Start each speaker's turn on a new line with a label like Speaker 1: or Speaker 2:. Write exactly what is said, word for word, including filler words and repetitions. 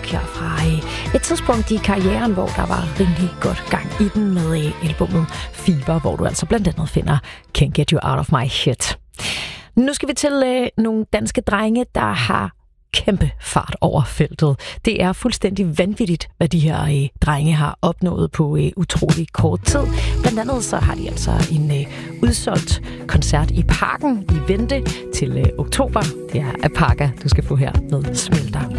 Speaker 1: rock her fra øh, et tidspunkt i karrieren, hvor der var rimelig godt gang i den med øh, albumet Fever, hvor du altså blandt andet finder Can't Get You Out of My Head. Nu skal vi til øh, nogle danske drenge, der har kæmpe fart over feltet. Det er fuldstændig vanvittigt, hvad de her øh, drenge har opnået på øh, utrolig kort tid. Blandt andet så har de altså en øh, udsolgt koncert i Parken i vente til øh, oktober. Det er Apaka, du skal få her med Smelter.